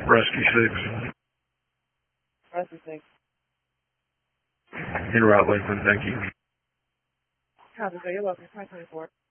Rescue 6. Rescue 6. En route, Lakeland, thank you. Copy, so you're welcome. 524.